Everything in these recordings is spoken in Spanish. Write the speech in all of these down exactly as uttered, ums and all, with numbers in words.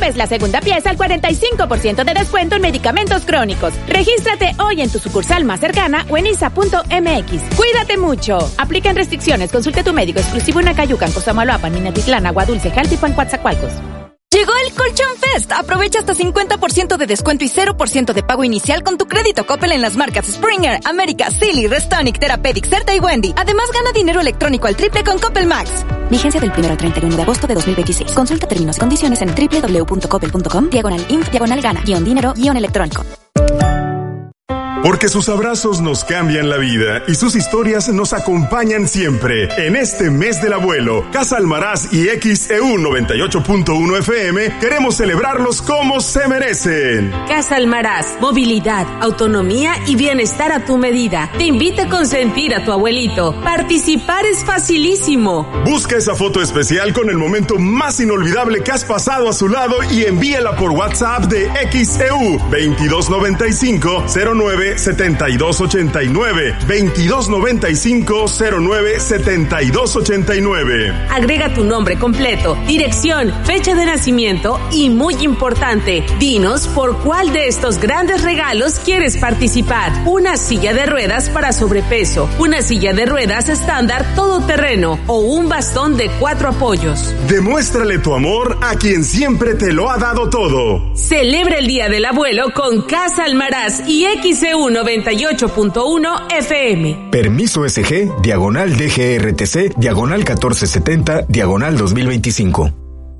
es la segunda pieza al cuarenta y cinco por ciento de descuento en medicamentos crónicos. Regístrate hoy en tu sucursal más cercana o en I S A punto M X. Cuídate mucho. Aplican restricciones. Consulte a tu médico exclusivo en Acayucan, Cosamaloapan, Minatitlán, Agua Dulce, Jaltipan, Coatzacoalcos. Llegó el Colchón Fest. Aprovecha hasta cincuenta por ciento de descuento y cero por ciento de pago inicial con tu crédito Coppel en las marcas Springer, América, Silly, Restonic, Therapeutic, Certa y Wendy. Además, gana dinero electrónico al triple con Coppel Max. Vigencia del primero al treinta y uno de agosto de dos mil veintiséis. Consulta términos y condiciones en doble u doble u doble u punto coppel punto com, diagonal inf, diagonal gana, guión dinero, guión electrónico. Porque sus abrazos nos cambian la vida y sus historias nos acompañan siempre. En este mes del abuelo, Casa Almaraz y X E U noventa y ocho punto uno F M queremos celebrarlos como se merecen. Casa Almaraz, movilidad, autonomía y bienestar a tu medida. Te invita a consentir a tu abuelito. Participar es facilísimo. Busca esa foto especial con el momento más inolvidable que has pasado a su lado y envíala por WhatsApp de X E U veintidós noventa y cinco cero nueve setenta y dos ochenta y nueve, veintidós noventa y cinco cero nueve setenta y dos ochenta y nueve. Agrega tu nombre completo, dirección, fecha de nacimiento y, muy importante, dinos por cuál de estos grandes regalos quieres participar. Una silla de ruedas para sobrepeso, una silla de ruedas estándar todoterreno o un bastón de cuatro apoyos. Demuéstrale tu amor a quien siempre te lo ha dado todo. Celebra el Día del Abuelo con Casa Almaraz y X E U noventa y ocho punto uno F M. Permiso S G, diagonal D G R T C, diagonal catorce setenta, diagonal dos mil veinticinco.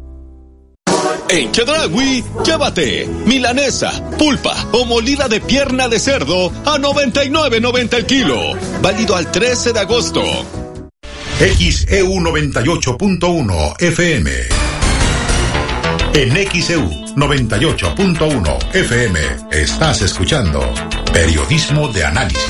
En Chedraui, llévate milanesa, pulpa o molida de pierna de cerdo a noventa y nueve noventa el kilo. Válido al trece de agosto. X E U noventa y ocho punto uno F M. En X E U noventa y ocho punto uno F M estás escuchando Periodismo de Análisis.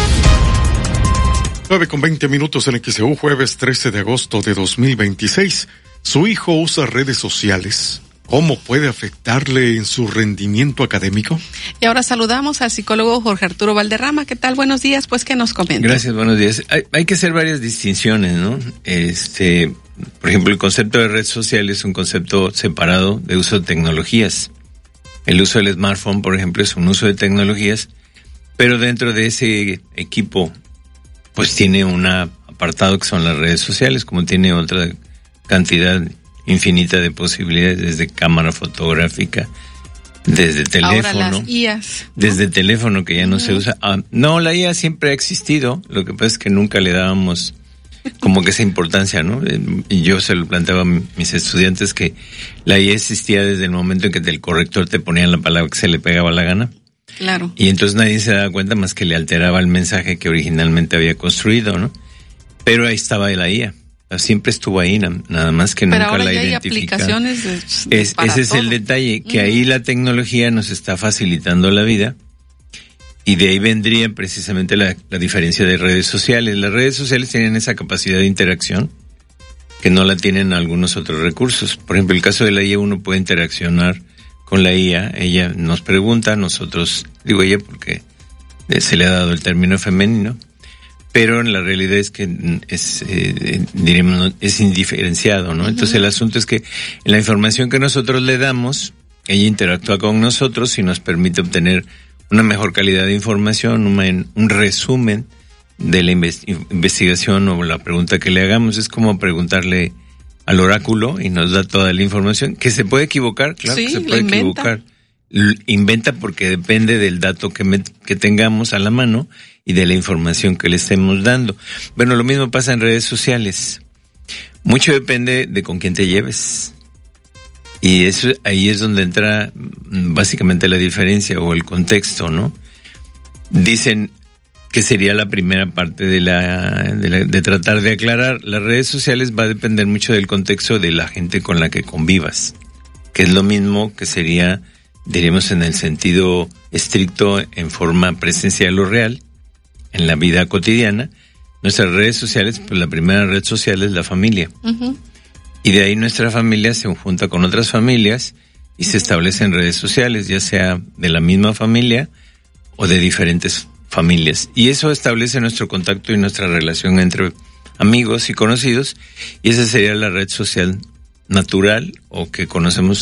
nueve con veinte minutos en X E U, jueves trece de agosto de dos mil veintiséis. Su hijo usa redes sociales. ¿Cómo puede afectarle en su rendimiento académico? Y ahora saludamos al psicólogo Jorge Arturo Valderrama. ¿Qué tal? Buenos días, pues, ¿qué nos comenta? Gracias, buenos días. Hay, hay que hacer varias distinciones, ¿no? Este, por ejemplo, el concepto de red social es un concepto separado de uso de tecnologías. El uso del smartphone, por ejemplo, es un uso de tecnologías, pero dentro de ese equipo, pues tiene un apartado que son las redes sociales, como tiene otra cantidad infinita de posibilidades, desde cámara fotográfica, desde teléfono. Ahora las I As, ¿no? Desde teléfono que ya no uh-huh. se usa. Ah, no, la I A siempre ha existido, lo que pasa es que nunca le dábamos como que esa importancia, ¿no? Y yo se lo planteaba a mis estudiantes que la I A existía desde el momento en que el corrector te ponía la palabra que se le pegaba la gana. Claro. Y entonces nadie se daba cuenta más que le alteraba el mensaje que originalmente había construido, ¿no? Pero ahí estaba la I A. Siempre estuvo ahí, nada más que Pero nunca ahora la ya hay identificaron. aplicaciones de, de es, ese es todo. el detalle, que uh-huh. ahí la tecnología nos está facilitando la vida, y de ahí vendría precisamente la, la diferencia de redes sociales. Las redes sociales tienen esa capacidad de interacción que no la tienen algunos otros recursos. Por ejemplo, el caso de la I A, uno puede interaccionar con la I A, ella nos pregunta, nosotros, digo ella porque se le ha dado el término femenino, pero en la realidad es que es, eh, diríamos, es indiferenciado, ¿no? Uh-huh. Entonces el asunto es que en la información que nosotros le damos, ella interactúa con nosotros y nos permite obtener una mejor calidad de información, un, un resumen de la investi- investigación o la pregunta que le hagamos. Es como preguntarle al oráculo y nos da toda la información, que se puede equivocar, claro sí, que se puede inventa. equivocar. L- inventa porque depende del dato que, me, que tengamos a la mano y de la información que le estemos dando. Bueno, lo mismo pasa en redes sociales. Mucho depende de con quién te lleves. Y eso ahí es donde entra básicamente la diferencia o el contexto, ¿no? Dicen que sería la primera parte de la, de la de tratar de aclarar. Las redes sociales va a depender mucho del contexto de la gente con la que convivas, que es lo mismo que sería, diríamos, en el sentido estricto, en forma presencial o real, en la vida cotidiana. Nuestras redes sociales, pues la primera red social es la familia. Uh-huh. Y de ahí nuestra familia se junta con otras familias y se establecen redes sociales, ya sea de la misma familia o de diferentes familias. Y eso establece nuestro contacto y nuestra relación entre amigos y conocidos, y esa sería la red social natural o que conocemos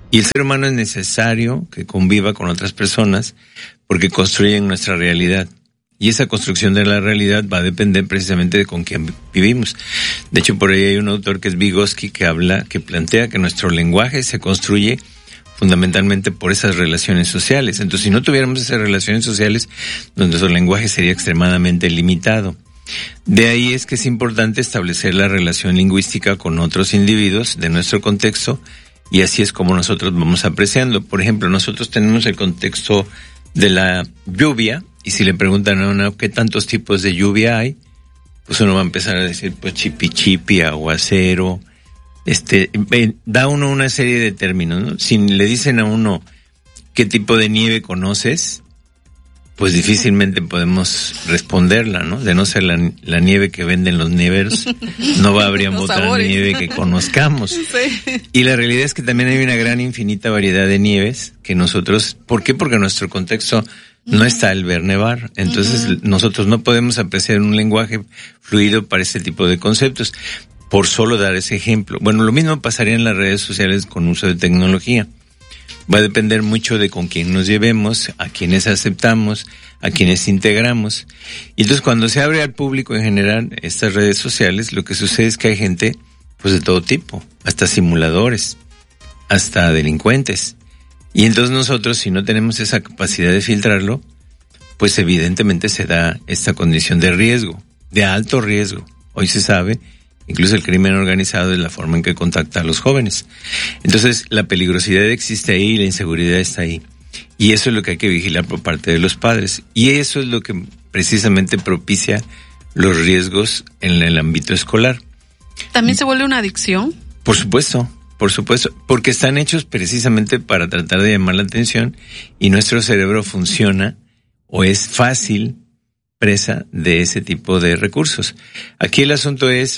Y el ser humano es necesario que conviva con otras personas porque construyen nuestra realidad. Y esa construcción de la realidad va a depender precisamente de con quién vivimos. De hecho, por ahí hay un autor que es Vygotsky que habla, que plantea que nuestro lenguaje se construye fundamentalmente por esas relaciones sociales. Entonces, si no tuviéramos esas relaciones sociales, nuestro lenguaje sería extremadamente limitado. De ahí es que es importante establecer la relación lingüística con otros individuos de nuestro contexto, y así es como nosotros vamos apreciando. Por ejemplo, nosotros tenemos el contexto de la lluvia, y si le preguntan a uno qué tantos tipos de lluvia hay, pues uno va a empezar a decir, pues chipi chipi, aguacero, este, da uno una serie de términos, ¿no? Si le dicen a uno qué tipo de nieve conoces, pues difícilmente podemos responderla, ¿no? De no ser la, la nieve que venden los nieveros, no va a haber otra sabores. Nieve que conozcamos. Sí. Y la realidad es que también hay una gran infinita variedad de nieves que nosotros, ¿por qué? Porque nuestro contexto no está el ver nevar. Entonces uh-huh. nosotros no podemos apreciar un lenguaje fluido para ese tipo de conceptos, por solo dar ese ejemplo. Bueno, lo mismo pasaría en las redes sociales con uso de tecnología. Va a depender mucho de con quién nos llevemos, a quienes aceptamos, a quienes integramos. Y entonces cuando se abre al público en general estas redes sociales, lo que sucede es que hay gente pues de todo tipo, hasta simuladores, hasta delincuentes. Y entonces nosotros, si no tenemos esa capacidad de filtrarlo, pues evidentemente se da esta condición de riesgo, de alto riesgo. Hoy se sabe, incluso el crimen organizado es la forma en que contacta a los jóvenes. Entonces, la peligrosidad existe ahí y la inseguridad está ahí. Y eso es lo que hay que vigilar por parte de los padres. Y eso es lo que precisamente propicia los riesgos en el ámbito escolar. ¿También se vuelve una adicción? Por supuesto, por supuesto. Porque están hechos precisamente para tratar de llamar la atención y nuestro cerebro funciona o es fácil presa de ese tipo de recursos. Aquí el asunto es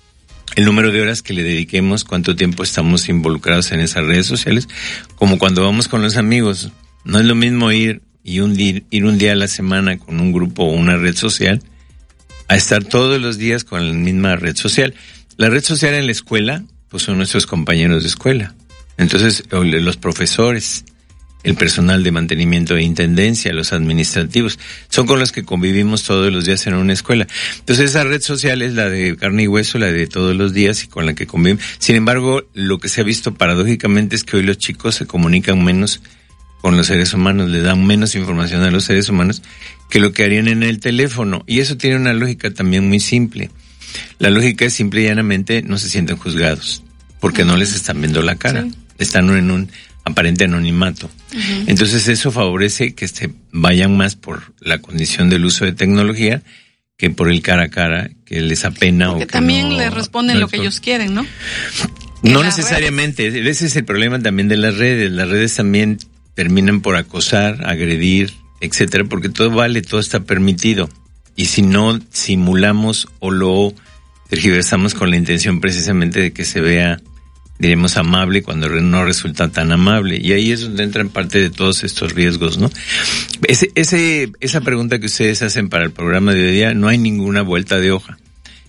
el número de horas que le dediquemos, cuánto tiempo estamos involucrados en esas redes sociales, como cuando vamos con los amigos. No es lo mismo ir y un día, ir un día a la semana con un grupo o una red social, a estar todos los días con la misma red social. La red social en la escuela, pues son nuestros compañeros de escuela. Entonces, los profesores, el personal de mantenimiento de intendencia, los administrativos, son con los que convivimos todos los días en una escuela. Entonces esa red social es la de carne y hueso, la de todos los días y con la que convivimos. Sin embargo, lo que se ha visto paradójicamente es que hoy los chicos se comunican menos con los seres humanos, le dan menos información a los seres humanos que lo que harían en el teléfono. Y eso tiene una lógica también muy simple. La lógica es simple y llanamente no se sienten juzgados, porque no les están viendo la cara. Sí. Están en un aparente anonimato. Uh-huh. Entonces eso favorece que este, vayan más por la condición del uso de tecnología que por el cara a cara, que les apena. Porque o que también no, les responden no lo que ellos quieren, ¿no? No necesariamente. Redes. Ese es el problema también de las redes. Las redes también terminan por acosar, agredir, etcétera, porque todo vale, todo está permitido. Y si no simulamos o lo tergiversamos con la intención precisamente de que se vea, diremos, amable cuando no resulta tan amable. Y ahí es donde entran parte de todos estos riesgos, ¿no? Ese, ese, esa pregunta que ustedes hacen para el programa de hoy día, no hay ninguna vuelta de hoja.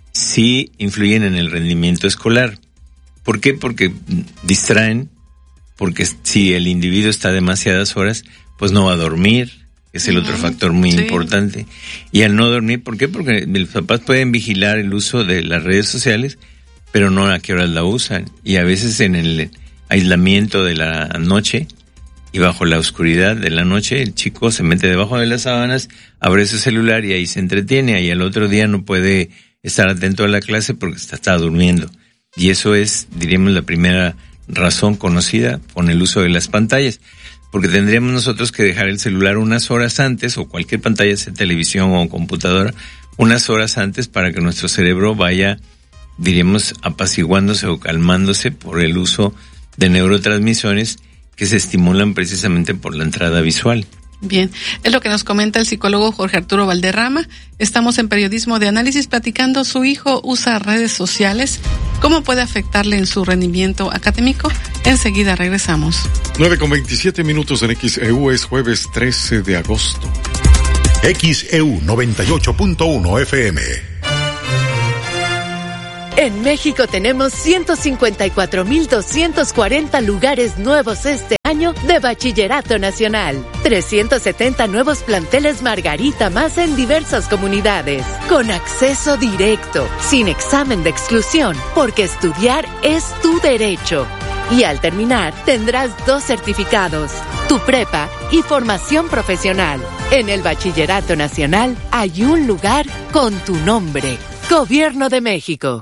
Sí influyen en el rendimiento escolar. ¿Por qué? Porque distraen, porque si el individuo está demasiadas horas, pues no va a dormir, es el uh-huh. otro factor muy sí. importante. Y al no dormir, ¿por qué? Porque los papás pueden vigilar el uso de las redes sociales, pero no a qué horas la usan. Y a veces en el aislamiento de la noche y bajo la oscuridad de la noche, el chico se mete debajo de las sábanas, abre su celular y ahí se entretiene, y al otro día no puede estar atento a la clase porque está, está durmiendo. Y eso es, diríamos, la primera razón conocida con el uso de las pantallas. Porque tendríamos nosotros que dejar el celular unas horas antes, o cualquier pantalla, sea televisión o computadora, unas horas antes para que nuestro cerebro vaya, diríamos, apaciguándose o calmándose por el uso de neurotransmisores que se estimulan precisamente por la entrada visual. Bien, es lo que nos comenta el psicólogo Jorge Arturo Valderrama. Estamos en Periodismo de Análisis platicando, su hijo usa redes sociales. ¿Cómo puede afectarle en su rendimiento académico? Enseguida regresamos. nueve con veintisiete minutos en X E U, es jueves trece de agosto. X E U noventa y ocho punto uno F M. En México tenemos ciento cincuenta y cuatro mil doscientos cuarenta lugares nuevos este año de Bachillerato Nacional. trescientos setenta nuevos planteles Margarita más en diversas comunidades. Con acceso directo, sin examen de exclusión, porque estudiar es tu derecho. Y al terminar, tendrás dos certificados, tu prepa y formación profesional. En el Bachillerato Nacional hay un lugar con tu nombre. Gobierno de México.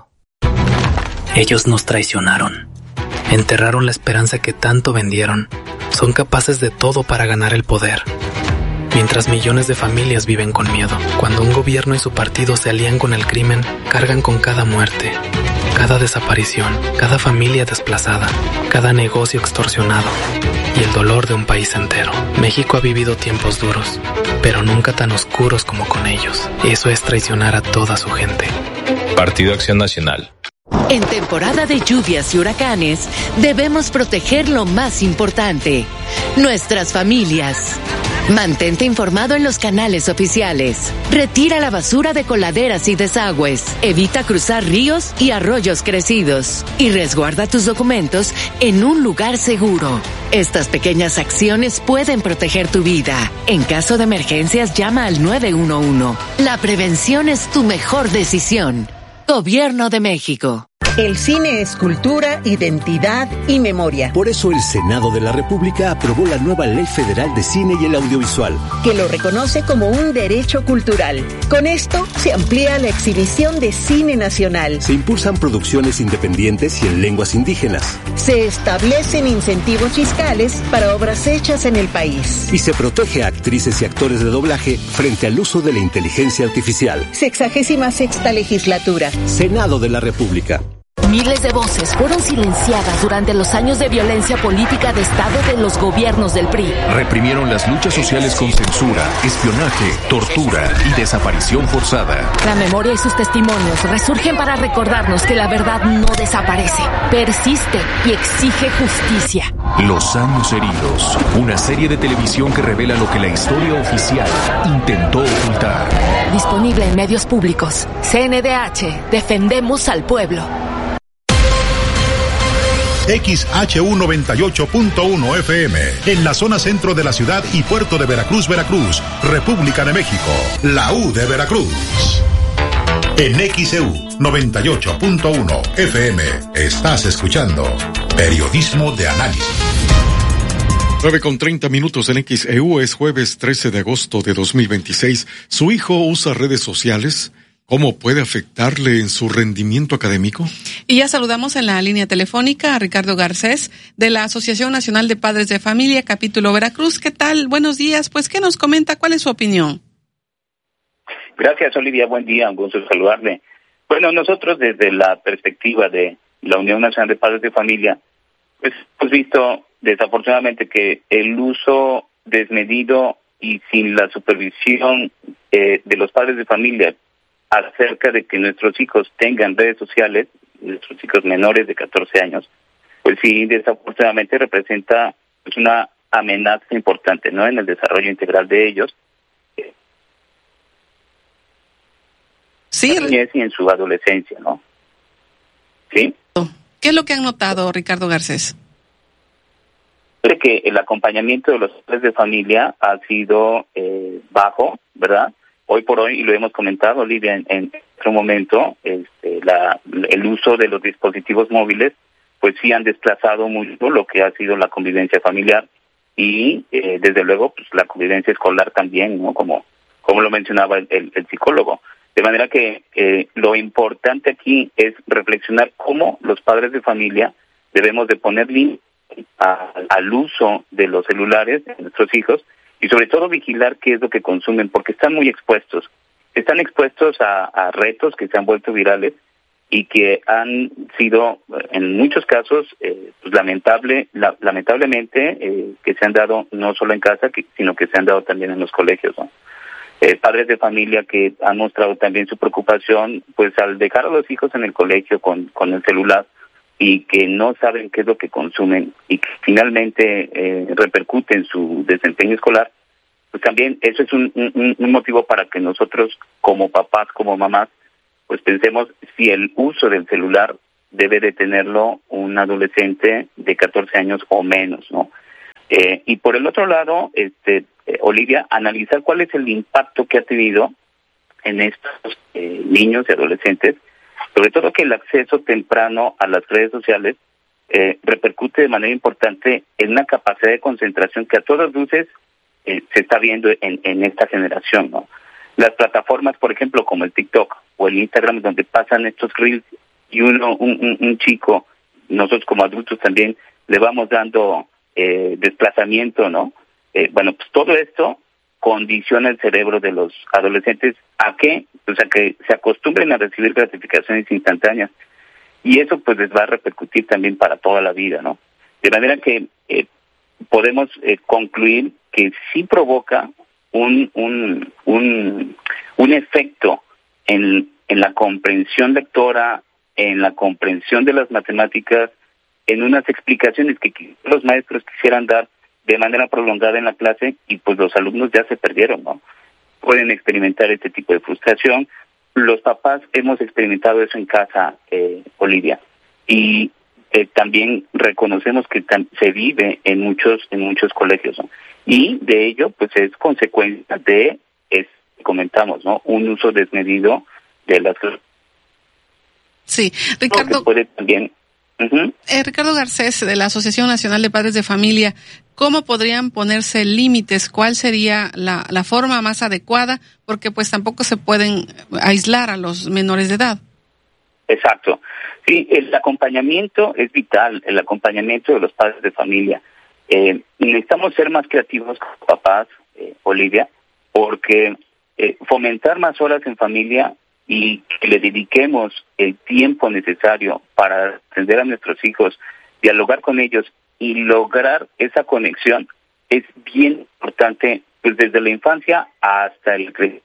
Ellos nos traicionaron. Enterraron la esperanza que tanto vendieron. Son capaces de todo para ganar el poder. Mientras millones de familias viven con miedo. Cuando un gobierno y su partido se alían con el crimen, cargan con cada muerte, cada desaparición, cada familia desplazada, cada negocio extorsionado y el dolor de un país entero. México ha vivido tiempos duros, pero nunca tan oscuros como con ellos. Eso es traicionar a toda su gente. Partido Acción Nacional. En temporada de lluvias y huracanes, debemos proteger lo más importante, nuestras familias. Mantente informado en los canales oficiales. Retira la basura de coladeras y desagües. Evita cruzar ríos y arroyos crecidos. Y resguarda tus documentos en un lugar seguro. Estas pequeñas acciones pueden proteger tu vida. En caso de emergencias, llama al nueve uno uno. La prevención es tu mejor decisión. Gobierno de México. El cine es cultura, identidad y memoria. Por eso el Senado de la República aprobó la nueva Ley Federal de Cine y el Audiovisual, que lo reconoce como un derecho cultural. Con esto se amplía la exhibición de cine nacional. Se impulsan producciones independientes y en lenguas indígenas. Se establecen incentivos fiscales para obras hechas en el país. Y se protege a actrices y actores de doblaje frente al uso de la inteligencia artificial. Sexagésima sexta legislatura. Senado de la República. Miles de voces fueron silenciadas durante los años de violencia política de Estado de los gobiernos del P R I. Reprimieron las luchas sociales con censura, espionaje, tortura y desaparición forzada. La memoria y sus testimonios resurgen para recordarnos que la verdad no desaparece, persiste y exige justicia. Los años heridos, una serie de televisión que revela lo que la historia oficial intentó ocultar. Disponible en medios públicos. C N D H, defendemos al pueblo. X H U noventa y ocho punto uno F M, en la zona centro de la ciudad y puerto de Veracruz, Veracruz, República de México, la U de Veracruz. En X E U noventa y ocho punto uno F M, estás escuchando Periodismo de Análisis. nueve con treinta minutos en X E U, es jueves trece de agosto de dos mil veintiséis. ¿Su hijo usa redes sociales? ¿Cómo puede afectarle en su rendimiento académico? Y ya saludamos en la línea telefónica a Ricardo Garcés, de la Asociación Nacional de Padres de Familia, capítulo Veracruz. ¿Qué tal? Buenos días. Pues, ¿qué nos comenta? ¿Cuál es su opinión? Gracias, Olivia. Buen día. Un gusto saludarle. Bueno, nosotros desde la perspectiva de la Unión Nacional de Padres de Familia, pues hemos visto desafortunadamente que el uso desmedido y sin la supervisión eh, de los padres de familia acerca de que nuestros hijos tengan redes sociales, nuestros hijos menores de catorce años, pues sí, desafortunadamente representa pues una amenaza importante, ¿no?, en el desarrollo integral de ellos. Sí. Y en su adolescencia, ¿no? ¿Sí? ¿Qué es lo que han notado, Ricardo Garcés? Creo que el acompañamiento de los padres de familia ha sido eh, bajo, ¿verdad? Hoy por hoy, y lo hemos comentado, Lidia, en, en otro momento, este, la, el uso de los dispositivos móviles, pues sí han desplazado mucho lo que ha sido la convivencia familiar y, eh, desde luego, pues la convivencia escolar también, ¿no? Como, como lo mencionaba el, el, el psicólogo. De manera que eh, lo importante aquí es reflexionar cómo los padres de familia debemos de poner límites al uso de los celulares de nuestros hijos, y sobre todo vigilar qué es lo que consumen, porque están muy expuestos. Están expuestos a, a retos que se han vuelto virales y que han sido, en muchos casos, eh, pues lamentable, la, lamentablemente, eh, que se han dado no solo en casa, que, sino que se han dado también en los colegios, ¿no? Eh, padres de familia que han mostrado también su preocupación, pues al dejar a los hijos en el colegio con, con el celular, y que no saben qué es lo que consumen y que finalmente eh, repercute en su desempeño escolar, pues también eso es un, un, un motivo para que nosotros como papás, como mamás, pues pensemos si el uso del celular debe de tenerlo un adolescente de catorce años o menos, ¿no? Eh, y por el otro lado, este, eh, Olivia, analizar cuál es el impacto que ha tenido en estos eh, niños y adolescentes, sobre todo que el acceso temprano a las redes sociales eh, repercute de manera importante en una capacidad de concentración que a todas luces eh, se está viendo en, en esta generación, ¿no? Las plataformas, por ejemplo, como el TikTok o el Instagram, donde pasan estos reels y uno, un, un, un chico, nosotros como adultos también le vamos dando eh, desplazamiento, ¿no? Eh, bueno, pues todo esto condiciona el cerebro de los adolescentes a que, pues a que se acostumbren a recibir gratificaciones instantáneas, y eso pues les va a repercutir también para toda la vida, ¿no? De manera que eh, podemos eh, concluir que sí provoca un un un, un efecto en, en la comprensión lectora, en la comprensión de las matemáticas, en unas explicaciones que los maestros quisieran dar de manera prolongada en la clase, y pues los alumnos ya se perdieron, ¿no? Pueden experimentar este tipo de frustración. Los papás hemos experimentado eso en casa, eh, Olivia, y eh, también reconocemos que tam- se vive en muchos en muchos colegios, ¿no? Y de ello, pues es consecuencia de, es, comentamos, ¿no? Un uso desmedido de las... Sí, Ricardo. Puede también... Uh-huh. Eh, Ricardo Garcés, de la Asociación Nacional de Padres de Familia, ¿cómo podrían ponerse límites? ¿Cuál sería la, la forma más adecuada? Porque pues tampoco se pueden aislar a los menores de edad. Exacto. Sí, el acompañamiento es vital, el acompañamiento de los padres de familia. Eh, necesitamos ser más creativos como papás, eh, Olivia, porque eh, fomentar más horas en familia y que le dediquemos el tiempo necesario para atender a nuestros hijos, dialogar con ellos y lograr esa conexión es bien importante, pues desde la infancia hasta el crecimiento.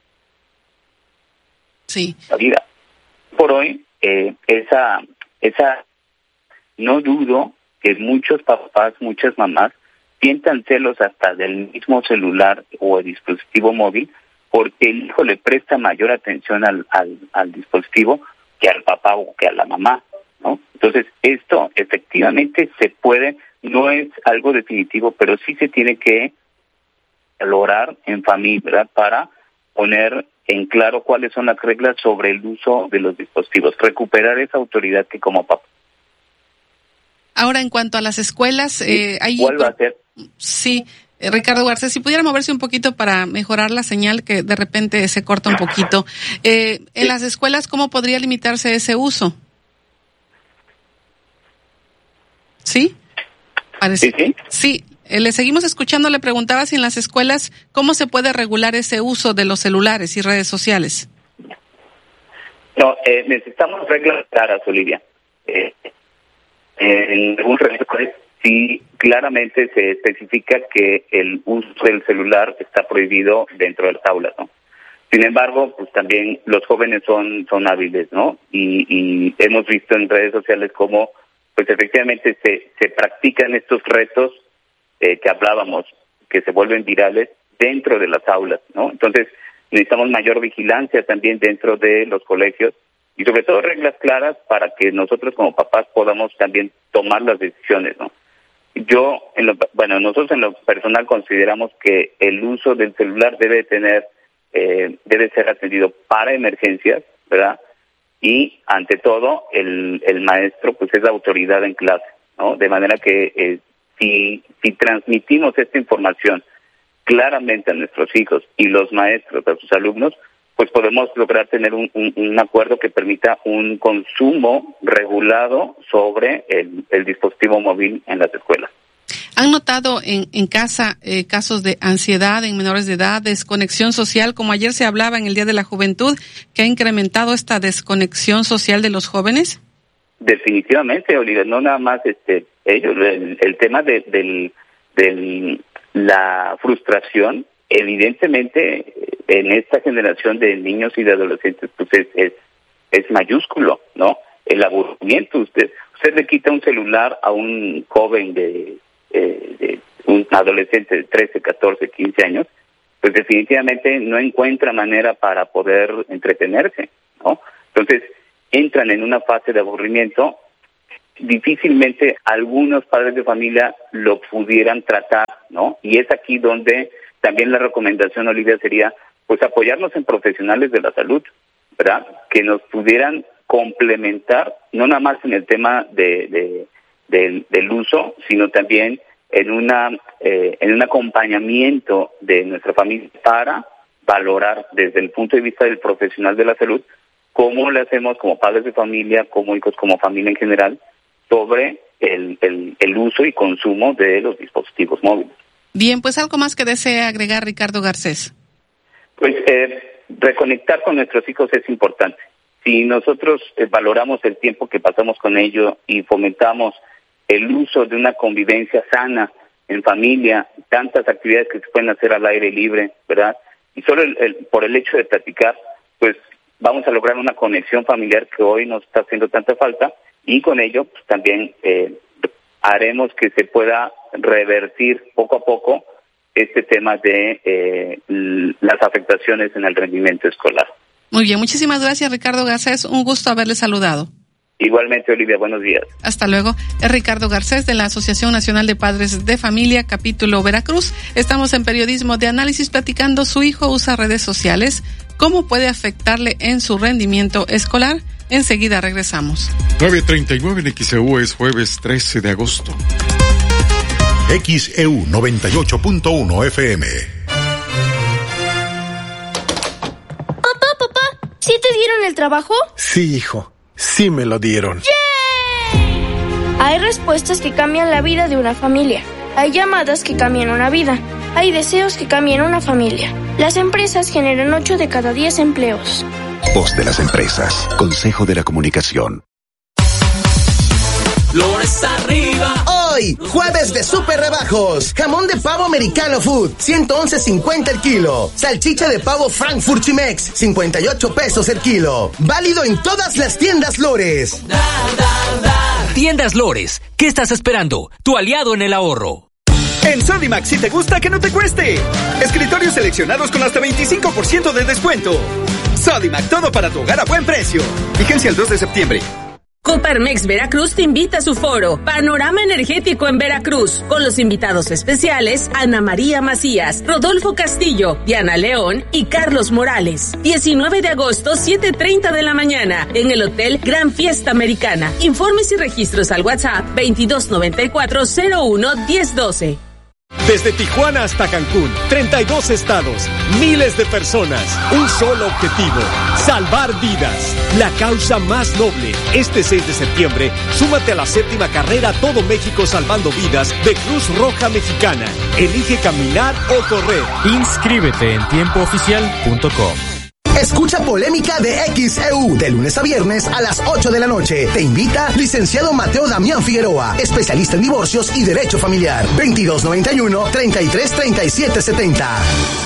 Sí. La vida. Por hoy, eh, esa, esa, no dudo que muchos papás, muchas mamás sientan celos hasta del mismo celular o el dispositivo móvil, porque el hijo le presta mayor atención al, al, al dispositivo que al papá o que a la mamá, ¿no? Entonces, esto efectivamente se puede, no es algo definitivo, pero sí se tiene que lograr en familia, ¿verdad? Para poner en claro cuáles son las reglas sobre el uso de los dispositivos, recuperar esa autoridad que como papá. Ahora, en cuanto a las escuelas, Sí, eh, hay... ¿cuál va a ser? Sí, eh, Ricardo Garcés, si pudiera moverse un poquito para mejorar la señal, que de repente se corta un poquito. Eh, en Sí. las escuelas, ¿cómo podría limitarse ese uso? ¿Sí? Parece. Sí, sí. Sí, eh, le seguimos escuchando. Le preguntaba si en las escuelas, ¿cómo se puede regular ese uso de los celulares y redes sociales? No, eh, necesitamos reglas claras, Olivia. Eh, en algún reglamento sí claramente se especifica que el uso del celular está prohibido dentro de las aulas, ¿no? Sin embargo, pues también los jóvenes son son hábiles, ¿no? Y, y hemos visto en redes sociales cómo, pues efectivamente se, se practican estos retos eh, que hablábamos, que se vuelven virales dentro de las aulas, ¿no? Entonces, necesitamos mayor vigilancia también dentro de los colegios y sobre todo reglas claras para que nosotros como papás podamos también tomar las decisiones, ¿no? Yo, en lo, bueno, nosotros en lo personal consideramos que el uso del celular debe tener, eh, debe ser atendido para emergencias, ¿verdad? Y ante todo, el, el maestro pues es la autoridad en clase, ¿no? De manera que eh, si, si transmitimos esta información claramente a nuestros hijos y los maestros a sus alumnos, pues podemos lograr tener un, un, un acuerdo que permita un consumo regulado sobre el, el dispositivo móvil en las escuelas. ¿Han notado en, en casa eh, casos de ansiedad en menores de edad, desconexión social, como ayer se hablaba en el Día de la Juventud, que ha incrementado esta desconexión social de los jóvenes? Definitivamente, Oliver, no nada más este ellos, el, el tema de del, del la frustración, evidentemente en esta generación de niños y de adolescentes pues es, es, es mayúsculo, ¿no? El aburrimiento, usted usted le quita un celular a un joven de, eh, de un adolescente de trece, catorce, quince años, pues definitivamente no encuentra manera para poder entretenerse, ¿no? Entonces, entran en una fase de aburrimiento. Difícilmente algunos padres de familia lo pudieran tratar, ¿no? Y es aquí donde también la recomendación, Olivia, sería pues apoyarnos en profesionales de la salud, ¿verdad? Que nos pudieran complementar, no nada más en el tema de, de del, del uso, sino también en una eh, en un acompañamiento de nuestra familia para valorar desde el punto de vista del profesional de la salud cómo le hacemos como padres de familia, como hijos, como familia en general, sobre el, el, el uso y consumo de los dispositivos móviles. Bien, pues algo más que desea agregar Ricardo Garcés. Pues eh, reconectar con nuestros hijos es importante. Si nosotros eh, valoramos el tiempo que pasamos con ellos y fomentamos el uso de una convivencia sana en familia, tantas actividades que se pueden hacer al aire libre, ¿verdad? Y solo el, el, por el hecho de platicar, pues vamos a lograr una conexión familiar que hoy nos está haciendo tanta falta, y con ello pues, también eh, haremos que se pueda revertir poco a poco este tema de eh, las afectaciones en el rendimiento escolar. Muy bien, muchísimas gracias Ricardo Garcés, un gusto haberle saludado. Igualmente, Olivia, buenos días. Hasta luego. Es Ricardo Garcés de la Asociación Nacional de Padres de Familia, capítulo Veracruz. Estamos en Periodismo de Análisis platicando, su hijo usa redes sociales, ¿cómo puede afectarle en su rendimiento escolar? Enseguida regresamos. nueve treinta y nueve en X E U, es jueves trece de agosto. X E U noventa y ocho punto uno F M. Papá, papá, ¿sí te dieron el trabajo? Sí, hijo, sí me lo dieron. ¡Yay! Hay respuestas que cambian la vida de una familia. Hay llamadas que cambian una vida. Hay deseos que cambian una familia. Las empresas generan ocho de cada diez empleos. Voz de las empresas. Consejo de la Comunicación. Flores arriba. Hoy, jueves de super rebajos. Jamón de pavo Americano Food, ciento once cincuenta el kilo. Salchicha de pavo Frankfurt Chimex, cincuenta y ocho pesos el kilo. Válido en todas las tiendas Lores. Dar, dar, dar. Tiendas Lores, ¿qué estás esperando? Tu aliado en el ahorro. En Sodimac, si te gusta, que no te cueste. Escritorios seleccionados con hasta veinticinco por ciento de descuento. Sodimac, todo para tu hogar a buen precio. Vigencia el dos de septiembre. Coparmex Veracruz te invita a su foro Panorama Energético en Veracruz, con los invitados especiales Ana María Macías, Rodolfo Castillo, Diana León y Carlos Morales. diecinueve de agosto, siete treinta de la mañana, en el Hotel Gran Fiesta Americana. Informes y registros al WhatsApp veintidós noventa y cuatro cero uno diez doce. Desde Tijuana hasta Cancún, treinta y dos estados, miles de personas, un solo objetivo, salvar vidas. La causa más noble. Este seis de septiembre, súmate a la séptima carrera Todo México Salvando Vidas de Cruz Roja Mexicana. Elige caminar o correr. Inscríbete en tiempo oficial punto com. Escucha Polémica de X E U de lunes a viernes a las ocho de la noche. Te invita licenciado Mateo Damián Figueroa, especialista en divorcios y derecho familiar. veintidós noventa y uno, treinta y tres, treinta y siete setenta.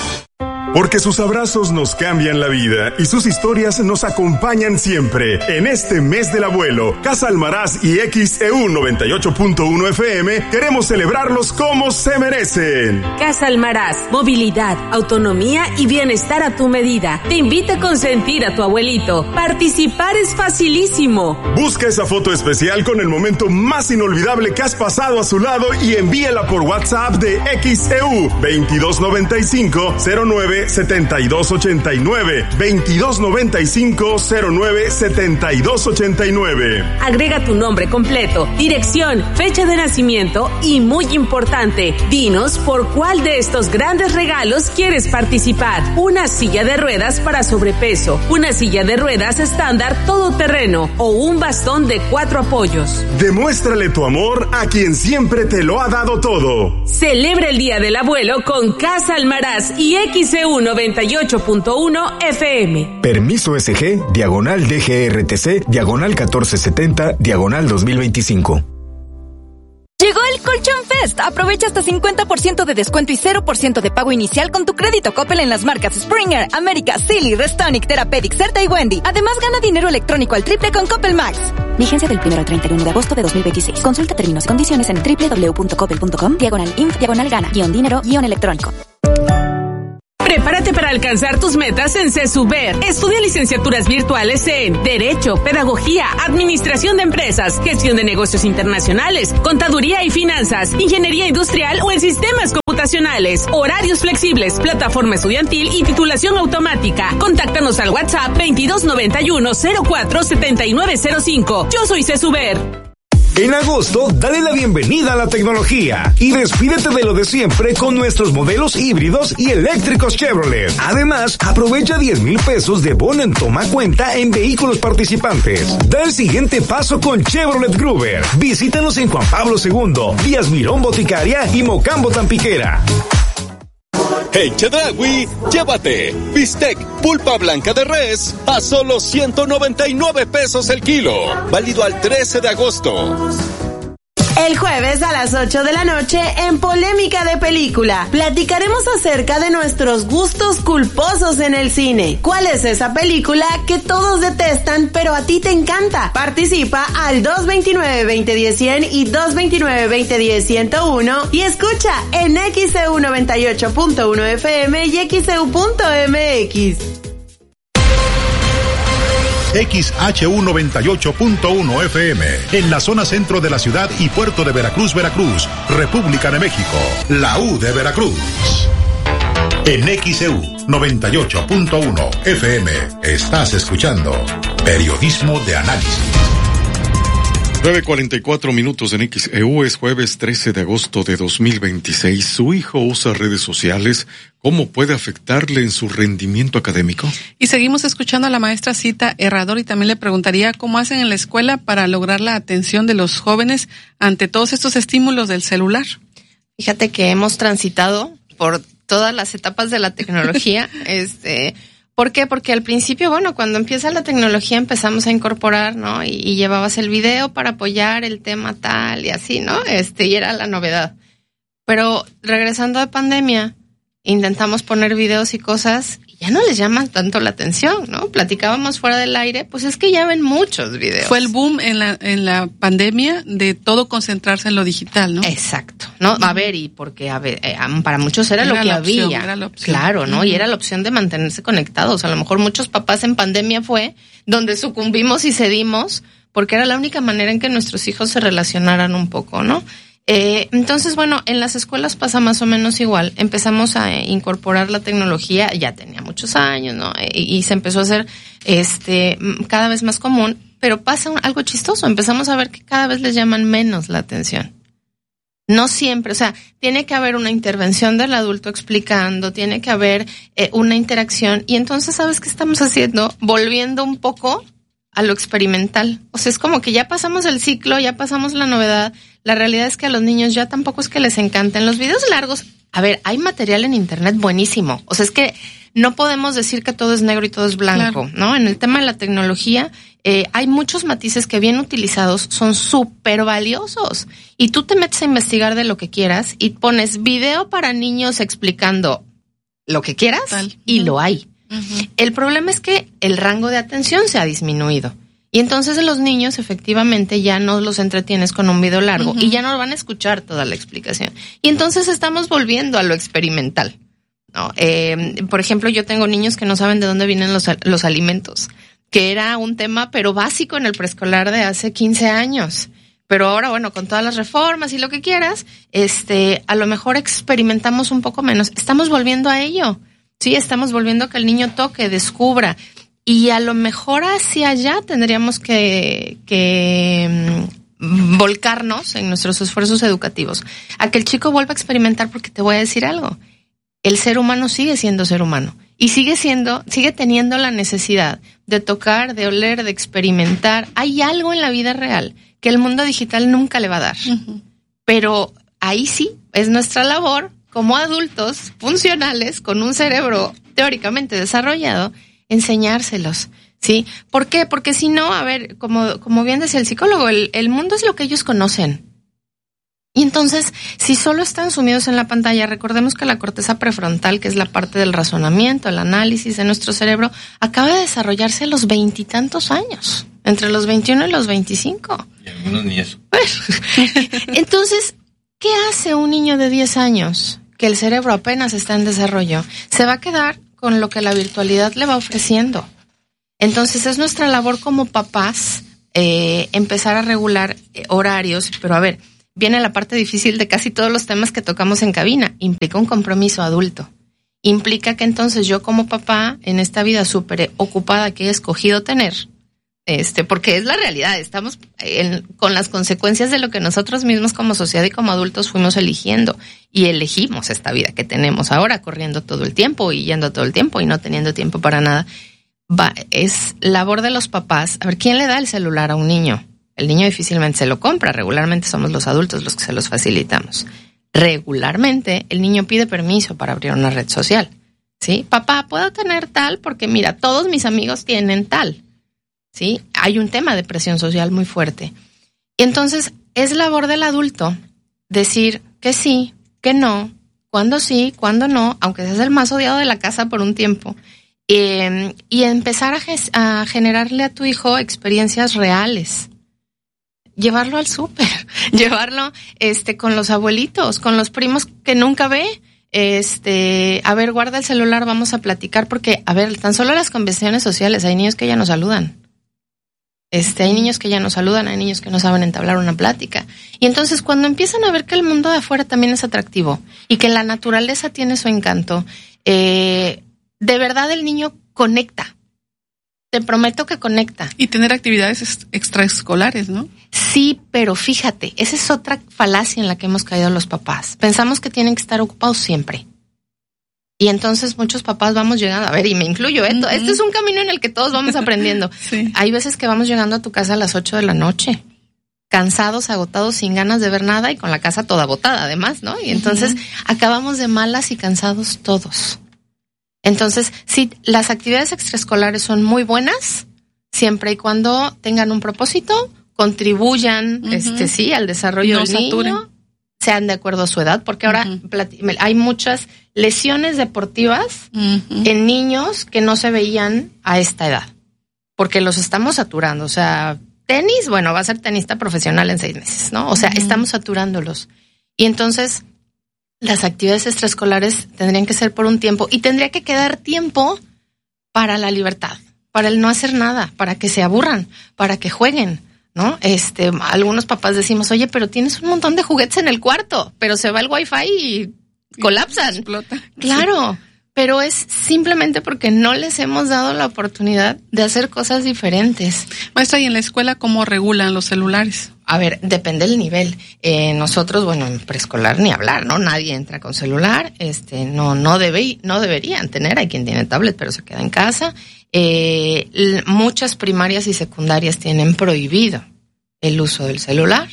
Porque sus abrazos nos cambian la vida y sus historias nos acompañan siempre. En este mes del abuelo, Casa Almaraz y X E U noventa y ocho punto uno F M queremos celebrarlos como se merecen. Casa Almaraz, movilidad, autonomía y bienestar a tu medida. Te invita a consentir a tu abuelito. Participar es facilísimo. Busca esa foto especial con el momento más inolvidable que has pasado a su lado y envíala por WhatsApp de X E U veintidós noventa y cinco cero nueve setenta y dos ochenta y nueve, veintidós noventa y cinco cero nueve setenta y dos ochenta y nueve. Agrega tu nombre completo, dirección, fecha de nacimiento y, muy importante, dinos por cuál de estos grandes regalos quieres participar. Una silla de ruedas para sobrepeso, una silla de ruedas estándar todoterreno o un bastón de cuatro apoyos. Demuéstrale tu amor a quien siempre te lo ha dado todo. Celebra el Día del Abuelo con Casa Almaraz y X E U noventa y ocho punto uno F M. Permiso S G, diagonal D G R T C, diagonal catorce setenta, diagonal dos mil veinticinco. Llegó el Colchón Fest. Aprovecha hasta cincuenta por ciento de descuento y cero por ciento de pago inicial con tu crédito Coppel en las marcas Springer, América, Silly, Restonic, Therapeutic, Certa y Wendy. Además, gana dinero electrónico al triple con Coppel Max. Vigencia del primero al treinta y uno de agosto de dos mil veintiséis. Consulta términos y condiciones en doble u doble u doble u punto coppel punto com, diagonal inf, diagonal gana, guión dinero, guión electrónico. Prepárate para alcanzar tus metas en CESUBER. Estudia licenciaturas virtuales en Derecho, Pedagogía, Administración de Empresas, Gestión de Negocios Internacionales, Contaduría y Finanzas, Ingeniería Industrial o en Sistemas Computacionales. Horarios flexibles, plataforma estudiantil y titulación automática. Contáctanos al WhatsApp veintidós noventa y uno cero cuatro setenta y nueve cero cinco. Yo soy CESUBER. En agosto, dale la bienvenida a la tecnología y despídete de lo de siempre con nuestros modelos híbridos y eléctricos Chevrolet. Además, aprovecha diez mil pesos de bono en toma cuenta en vehículos participantes. Da el siguiente paso con Chevrolet Gruber. Visítanos en Juan Pablo segundo, Díaz Mirón Boticaria y Mocambo Tampiquera. En Chedraui, llévate bistec pulpa blanca de res a solo ciento noventa y nueve pesos el kilo. Válido al trece de agosto. El jueves a las ocho de la noche en Polémica de Película platicaremos acerca de nuestros gustos culposos en el cine. ¿Cuál es esa película que todos detestan pero a ti te encanta? Participa al dos veintinueve veinte diez cien y dos veintinueve veinte diez ciento uno y escucha en X E U noventa y ocho punto uno F M y X E U punto M X. X H U noventa y ocho punto uno F M, en la zona centro de la ciudad y puerto de Veracruz, Veracruz, República de México, la U de Veracruz. En X E U noventa y ocho punto uno F M, estás escuchando Periodismo de Análisis. nueve cuarenta y cuatro minutos en X E U, es jueves trece de agosto de dos mil veintiséis. Su hijo usa redes sociales. ¿Cómo puede afectarle en su rendimiento académico? Y seguimos escuchando a la maestra Cita Herrador y también le preguntaría cómo hacen en la escuela para lograr la atención de los jóvenes ante todos estos estímulos del celular. Fíjate que hemos transitado por todas las etapas de la tecnología. este, ¿Por qué? Porque al principio, bueno, cuando empieza la tecnología empezamos a incorporar, ¿no? Y, y llevabas el video para apoyar el tema tal y así, ¿no? Este, y era la novedad. Pero regresando de pandemia, intentamos poner videos y cosas y ya no les llaman tanto la atención, ¿no? Platicábamos fuera del aire, pues es que ya ven muchos videos. Fue el boom en la en la pandemia de todo concentrarse en lo digital, ¿no? Exacto, ¿no? Uh-huh. A ver, y porque a ver, eh, para muchos era, era lo que opción, había. Era la opción. Claro, ¿no? Uh-huh. Y era la opción de mantenerse conectados. A lo mejor muchos papás en pandemia fue donde sucumbimos y cedimos porque era la única manera en que nuestros hijos se relacionaran un poco, ¿no? Eh, entonces, bueno, en las escuelas pasa más o menos igual. Empezamos a eh, incorporar la tecnología, ya tenía muchos años, ¿no? Eh, y, y se empezó a hacer este cada vez más común, pero pasa un, algo chistoso. Empezamos a ver que cada vez les llaman menos la atención. No siempre, o sea, tiene que haber una intervención del adulto explicando, tiene que haber eh, una interacción. Y entonces, ¿sabes qué estamos haciendo? Volviendo un poco a lo experimental. O sea, es como que ya pasamos el ciclo, ya pasamos la novedad. La realidad es que a los niños ya tampoco es que les encanten los videos largos. A ver, hay material en internet buenísimo. O sea, es que no podemos decir que todo es negro y todo es blanco, claro, ¿no? En el tema de la tecnología, eh, hay muchos matices que bien utilizados son súper valiosos. Y tú te metes a investigar de lo que quieras y pones video para niños explicando lo que quieras Tal. y uh-huh. lo hay. Uh-huh. El problema es que el rango de atención se ha disminuido y entonces los niños efectivamente ya no los entretienes con un video largo uh-huh. y ya no van a escuchar toda la explicación y entonces estamos volviendo a lo experimental, ¿no? Eh, por ejemplo, yo tengo niños que no saben de dónde vienen los, los alimentos, que era un tema pero básico en el preescolar de hace quince años. Pero ahora, bueno, con todas las reformas y lo que quieras, este, a lo mejor experimentamos un poco menos. Estamos volviendo a ello. Sí, estamos volviendo a que el niño toque, descubra. Y a lo mejor hacia allá tendríamos que, que um, volcarnos en nuestros esfuerzos educativos. A que el chico vuelva a experimentar, porque te voy a decir algo. El ser humano sigue siendo ser humano. Y sigue siendo, sigue teniendo la necesidad de tocar, de oler, de experimentar. Hay algo en la vida real que el mundo digital nunca le va a dar. Uh-huh. Pero ahí sí, es nuestra labor como adultos funcionales, con un cerebro teóricamente desarrollado, enseñárselos, ¿sí? ¿Por qué? Porque si no, a ver, como, como bien decía el psicólogo, el, el mundo es lo que ellos conocen. Y entonces, si solo están sumidos en la pantalla, recordemos que la corteza prefrontal, que es la parte del razonamiento, el análisis de nuestro cerebro, acaba de desarrollarse a los veintitantos años, entre los veintiuno y los veinticinco. Y algunos ni eso. Entonces, ¿qué hace un niño de diez años que el cerebro apenas está en desarrollo, se va a quedar con lo que la virtualidad le va ofreciendo. Entonces es nuestra labor como papás eh, empezar a regular eh, horarios, pero a ver, viene la parte difícil de casi todos los temas que tocamos en cabina. Implica un compromiso adulto. Implica que entonces yo como papá, en esta vida súper ocupada que he escogido tener, este, porque es la realidad, estamos en, con las consecuencias de lo que nosotros mismos como sociedad y como adultos fuimos eligiendo. Y elegimos esta vida que tenemos ahora, corriendo todo el tiempo y yendo todo el tiempo y no teniendo tiempo para nada. Va, es labor de los papás. A ver, ¿quién le da el celular a un niño? El niño difícilmente se lo compra, regularmente somos los adultos los que se los facilitamos. Regularmente el niño pide permiso para abrir una red social, ¿sí? Papá, ¿puedo tener tal? Porque mira, todos mis amigos tienen tal, ¿sí? Hay un tema de presión social muy fuerte. Y entonces es labor del adulto decir que sí, que no, cuándo sí, cuándo no, aunque seas el más odiado de la casa por un tiempo. Eh, y empezar a, ges- a generarle a tu hijo experiencias reales. Llevarlo al súper, llevarlo este con los abuelitos, con los primos que nunca ve. Este, a ver, guarda el celular, vamos a platicar, porque, a ver, tan solo las convenciones sociales, hay niños que ya no saludan. Este, hay niños que ya no saludan, hay niños que no saben entablar una plática. Y entonces cuando empiezan a ver que el mundo de afuera también es atractivo y que la naturaleza tiene su encanto, eh, de verdad el niño conecta. Te prometo que conecta. Y tener actividades extraescolares, ¿no? Sí, pero fíjate, esa es otra falacia en la que hemos caído los papás. Pensamos que tienen que estar ocupados siempre. Y entonces muchos papás vamos llegando, a ver, y me incluyo, ¿eh? Uh-huh. Este es un camino en el que todos vamos aprendiendo. Sí. Hay veces que vamos llegando a tu casa a las ocho de la noche, cansados, agotados, sin ganas de ver nada y con la casa toda botada además, ¿no? Y entonces uh-huh. acabamos de malas y cansados todos. Entonces, sí, las actividades extraescolares son muy buenas, siempre y cuando tengan un propósito, contribuyan, uh-huh. este, sí, al desarrollo no del saturen. Niño, sean de acuerdo a su edad, porque ahora uh-huh. plati- hay muchas lesiones deportivas uh-huh. en niños que no se veían a esta edad, porque los estamos saturando. O sea, tenis, bueno, va a ser tenista profesional en seis meses, ¿no? O sea, uh-huh. estamos saturándolos. Y entonces las actividades extraescolares tendrían que ser por un tiempo y tendría que quedar tiempo para la libertad, para el no hacer nada, para que se aburran, para que jueguen, ¿no? Este, algunos papás decimos, oye, pero tienes un montón de juguetes en el cuarto, pero se va el wifi y colapsan. Y explota. Claro, sí. Pero es simplemente porque no les hemos dado la oportunidad de hacer cosas diferentes. Maestra, ¿y en la escuela cómo regulan los celulares? A ver, depende del nivel. Eh, nosotros, bueno, en preescolar ni hablar, ¿no? Nadie entra con celular. Este, no, no debe, no deberían tener. Hay quien tiene tablet, pero se queda en casa. Eh, l- muchas primarias y secundarias tienen prohibido el uso del celular.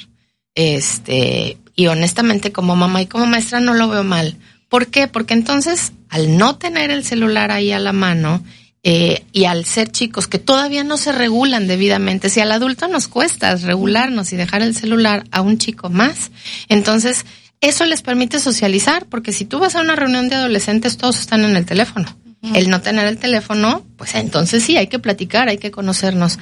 Este, y honestamente, como mamá y como maestra, no lo veo mal. ¿Por qué? Porque entonces, al no tener el celular ahí a la mano, Eh, y al ser chicos que todavía no se regulan debidamente, si al adulto nos cuesta regularnos y dejar el celular a un chico más, entonces eso les permite socializar, porque si tú vas a una reunión de adolescentes, todos están en el teléfono. Uh-huh. El no tener el teléfono, pues entonces sí, hay que platicar, hay que conocernos.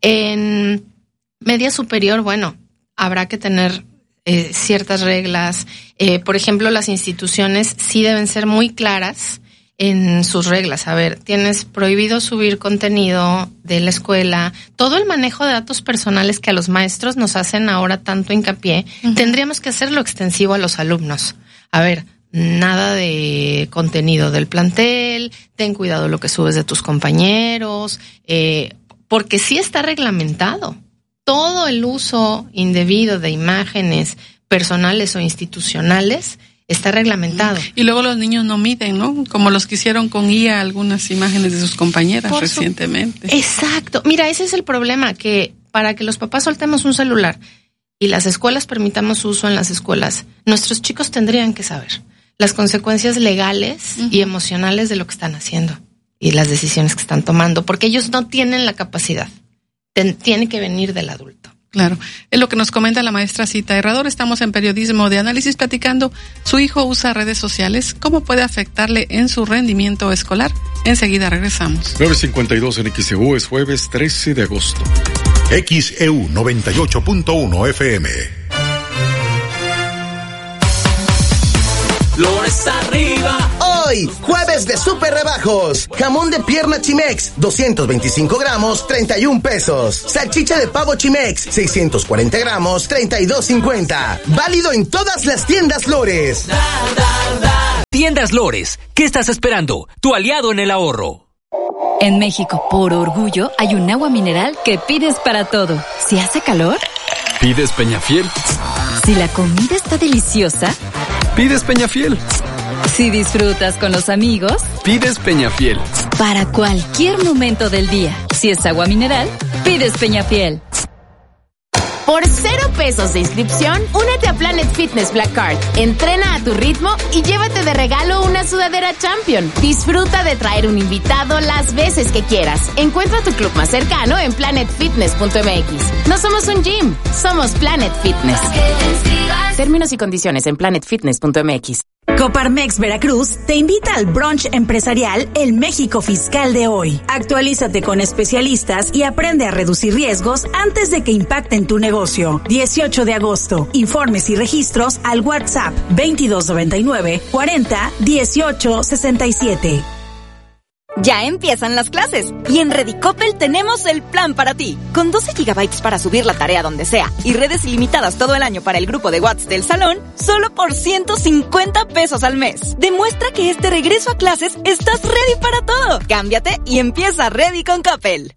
En media superior, bueno, habrá que tener eh, ciertas reglas. Eh, por ejemplo, las instituciones sí deben ser muy claras en sus reglas. A ver, tienes prohibido subir contenido de la escuela, todo el manejo de datos personales que a los maestros nos hacen ahora tanto hincapié, uh-huh. tendríamos que hacerlo extensivo a los alumnos. A ver, nada de contenido del plantel, ten cuidado lo que subes de tus compañeros, eh, porque sí está reglamentado. Todo el uso indebido de imágenes personales o institucionales está reglamentado. Y luego los niños no miden, ¿no? Como los que hicieron con I A algunas imágenes de sus compañeras Por recientemente. Su... Exacto. Mira, ese es el problema, que para que los papás soltemos un celular y las escuelas permitamos su uso en las escuelas, nuestros chicos tendrían que saber las consecuencias legales uh-huh. y emocionales de lo que están haciendo y las decisiones que están tomando, porque ellos no tienen la capacidad. Ten, tiene que venir del adulto. Claro, es lo que nos comenta la maestra Cita Herrador. Estamos en Periodismo de Análisis platicando. Su hijo usa redes sociales. ¿Cómo puede afectarle en su rendimiento escolar? Enseguida regresamos. nueve cincuenta y dos en X E U, es jueves trece de agosto. X E U noventa y ocho punto uno F M. Lores arriba. Hoy, jueves de super rebajos. Jamón de pierna Chimex, doscientos veinticinco gramos, treinta y un pesos. Salchicha de pavo Chimex, seiscientos cuarenta gramos, treinta y dos cincuenta. Válido en todas las tiendas Lores. Da, da, da. Tiendas Lores, ¿qué estás esperando? Tu aliado en el ahorro. En México, por orgullo, hay un agua mineral que pides para todo. Si hace calor, pides Peñafiel. Si la comida está deliciosa, pides Peñafiel. Si disfrutas con los amigos, pides Peñafiel. Para cualquier momento del día, si es agua mineral, pides Peñafiel. Por cero pesos de inscripción, únete a Planet Fitness Black Card. Entrena a tu ritmo y llévate de regalo una sudadera Champion. Disfruta de traer un invitado las veces que quieras. Encuentra tu club más cercano en planet fitness punto m x. No somos un gym, somos Planet Fitness. Términos y condiciones en planet fitness punto m x. Coparmex Veracruz te invita al brunch empresarial El México Fiscal de hoy. Actualízate con especialistas y aprende a reducir riesgos antes de que impacten tu negocio. dieciocho de agosto. Informes y registros al WhatsApp veintidós noventa y nueve cuarenta dieciocho sesenta y siete. Ya empiezan las clases y en Redicopel tenemos el plan para ti. Con doce gigabytes para subir la tarea donde sea y redes ilimitadas todo el año para el grupo de WhatsApp del salón, solo por ciento cincuenta pesos al mes. Demuestra que este regreso a clases estás ready para todo. Cámbiate y empieza ready con Coppel.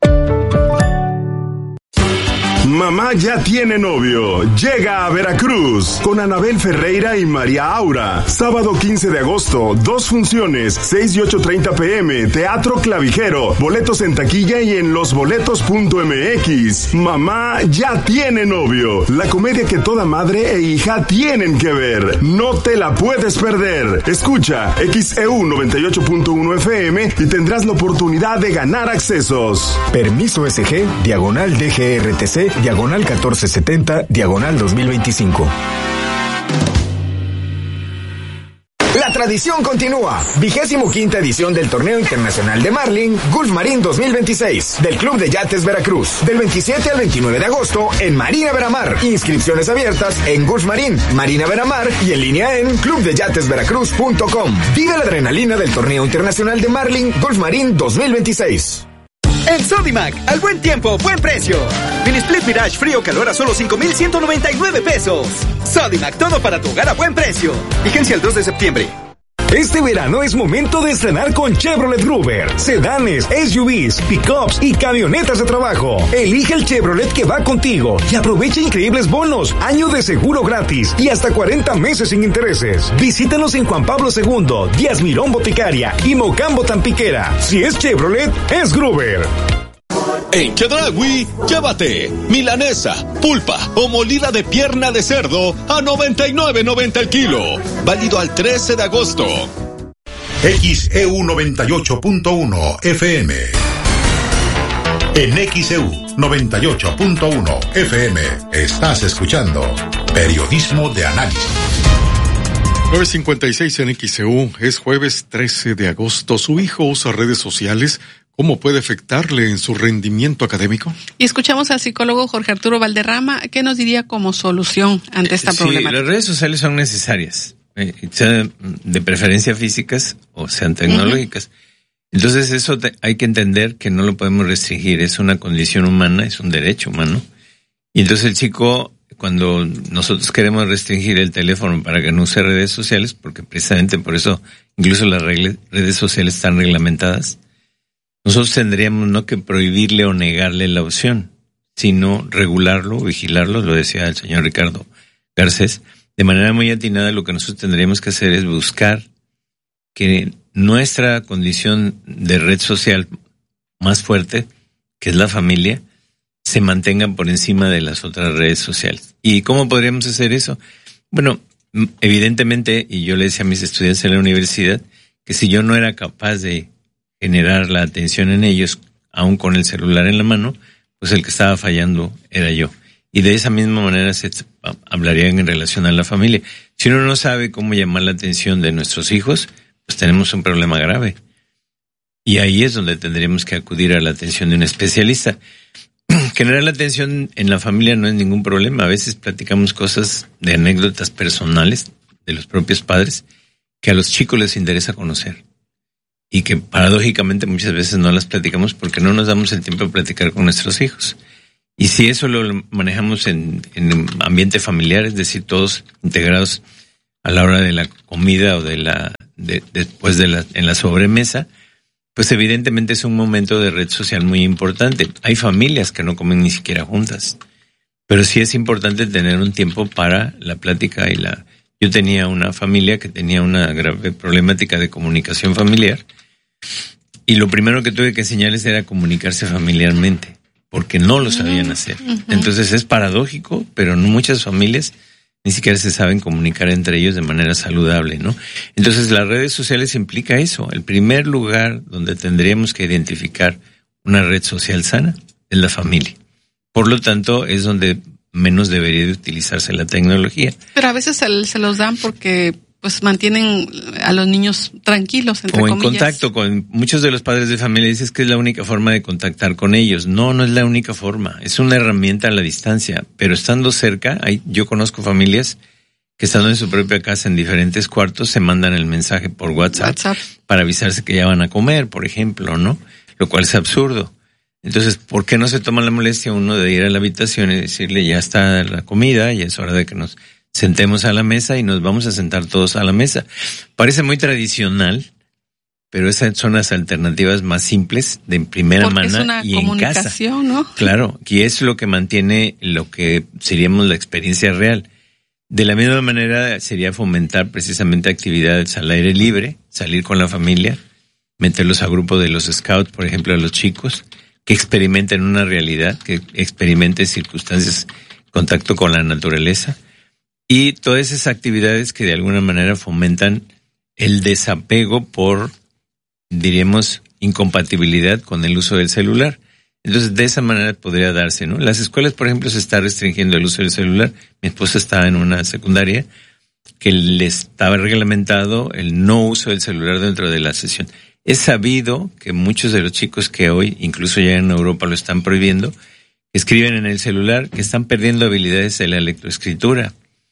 Mamá ya tiene novio. Llega a Veracruz con Anabel Ferreira y María Aura. Sábado quince de agosto, dos funciones, seis y ocho treinta pm, Teatro Clavijero. Boletos en taquilla y en losboletos punto m x. Mamá ya tiene novio. La comedia que toda madre e hija tienen que ver. No te la puedes perder. Escucha X E U noventa y ocho punto uno F M y tendrás la oportunidad de ganar accesos. Permiso S G, diagonal D G R T C, diagonal catorce setenta, diagonal dos mil veinticinco. La tradición continúa. Vigésimo quinta edición del Torneo Internacional de Marlin, Gulf Marín dos mil veintiséis, del Club de Yates Veracruz. Del veintisiete al veintinueve de agosto en Marina Veramar. Inscripciones abiertas en Gulf Marín, Marina Veramar y en línea en club de yates veracruz punto com. Vive la adrenalina del Torneo Internacional de Marlin, Gulf Marín dos mil veintiséis. En Sodimac, al buen tiempo, buen precio. Mini Split Mirage frío calor a solo cinco mil ciento noventa y nueve pesos. Sodimac, todo para tu hogar a buen precio. Vigencia el dos de septiembre. Este verano es momento de estrenar con Chevrolet Gruber. Sedanes, S U Vs, pickups y camionetas de trabajo. Elige el Chevrolet que va contigo y aprovecha increíbles bonos, año de seguro gratis y hasta cuarenta meses sin intereses. Visítanos en Juan Pablo segundo, Díaz Mirón Boticaria y Mocambo Tampiquera. Si es Chevrolet, es Gruber. En Chedraui, llévate milanesa, pulpa o molida de pierna de cerdo a noventa y nueve noventa el kilo. Válido al trece de agosto. X E U noventa y ocho punto uno F M. En X E U noventa y ocho punto uno F M estás escuchando Periodismo de Análisis. nueve cincuenta y seis en X E U, es jueves trece de agosto. ¿Su hijo usa redes sociales? ¿Cómo puede afectarle en su rendimiento académico? Y escuchamos al psicólogo Jorge Arturo Valderrama, ¿qué nos diría como solución ante esta sí, problemática? Las redes sociales son necesarias, eh, sean de preferencia físicas o sean tecnológicas. Uh-huh. Entonces eso te, hay que entender que no lo podemos restringir, es una condición humana, es un derecho humano. Y entonces el chico, cuando nosotros queremos restringir el teléfono para que no use redes sociales, porque precisamente por eso incluso las regle, redes sociales están reglamentadas, nosotros tendríamos no que prohibirle o negarle la opción, sino regularlo, vigilarlo, lo decía el señor Ricardo Garcés. De manera muy atinada, lo que nosotros tendríamos que hacer es buscar que nuestra condición de red social más fuerte, que es la familia, se mantenga por encima de las otras redes sociales. ¿Y cómo podríamos hacer eso? Bueno, evidentemente, y yo le decía a mis estudiantes en la universidad, que si yo no era capaz de generar la atención en ellos, aún con el celular en la mano, pues el que estaba fallando era yo. Y de esa misma manera se hablarían en relación a la familia. Si uno no sabe cómo llamar la atención de nuestros hijos, pues tenemos un problema grave. Y ahí es donde tendríamos que acudir a la atención de un especialista. Generar la atención en la familia no es ningún problema. A veces platicamos cosas de anécdotas personales de los propios padres que a los chicos les interesa conocer y que paradójicamente muchas veces no las platicamos porque no nos damos el tiempo de platicar con nuestros hijos. Y si eso lo manejamos en, en ambiente familiar, es decir, todos integrados a la hora de la comida o de la de, después de la en la sobremesa, pues evidentemente es un momento de red social muy importante. Hay familias que no comen ni siquiera juntas, pero sí es importante tener un tiempo para la plática y la... Yo tenía una familia que tenía una grave problemática de comunicación familiar y lo primero que tuve que enseñarles era comunicarse familiarmente, porque no lo sabían hacer. Uh-huh. Entonces es paradójico, pero en muchas familias ni siquiera se saben comunicar entre ellos de manera saludable, ¿no? Entonces las redes sociales implica eso. El primer lugar donde tendríamos que identificar una red social sana es la familia. Por lo tanto, es donde menos debería de utilizarse la tecnología. Pero a veces se, se los dan porque pues mantienen a los niños tranquilos, entre o en comillas. Contacto con muchos de los padres de familia. Dices que es la única forma de contactar con ellos. No, no es la única forma. Es una herramienta a la distancia, pero estando cerca, hay, yo conozco familias que estando en su propia casa en diferentes cuartos se mandan el mensaje por WhatsApp, WhatsApp para avisarse que ya van a comer, por ejemplo, ¿no? Lo cual es absurdo. Entonces, ¿por qué no se toma la molestia uno de ir a la habitación y decirle ya está la comida, ya es hora de que nos sentemos a la mesa y nos vamos a sentar todos a la mesa? Parece muy tradicional, pero esas son las alternativas más simples de primera Porque mano es una y en casa. ¿No? Claro, y es lo que mantiene lo que seríamos la experiencia real. De la misma manera sería fomentar precisamente actividades al aire libre, salir con la familia, meterlos a grupo de los scouts, por ejemplo, a los chicos, que experimenten una realidad, que experimenten circunstancias, contacto con la naturaleza, y todas esas actividades que de alguna manera fomentan el desapego por, diríamos, incompatibilidad con el uso del celular. Entonces, de esa manera podría darse, ¿no? Las escuelas, por ejemplo, se está restringiendo el uso del celular. Mi esposa está en una secundaria que le estaba reglamentado el no uso del celular dentro de la sesión. Es sabido que muchos de los chicos que hoy, incluso ya en Europa lo están prohibiendo, escriben en el celular, que están perdiendo habilidades de la lectoescritura.